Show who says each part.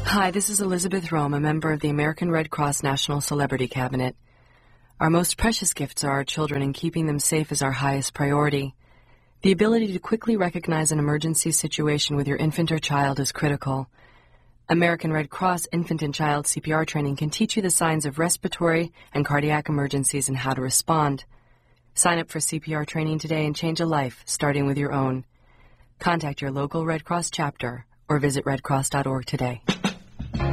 Speaker 1: Hi, this is Elizabeth Rome, a member of the American Red Cross National Celebrity Cabinet. Our most precious gifts are our children, and keeping them safe is our highest priority. The ability to quickly recognize an emergency situation with your infant or child is critical. American Red Cross Infant and Child CPR training can teach you the signs of respiratory and cardiac emergencies and how to respond. Sign up for CPR training today and change a life, starting with your own. Contact your local Red Cross chapter or visit redcross.org today.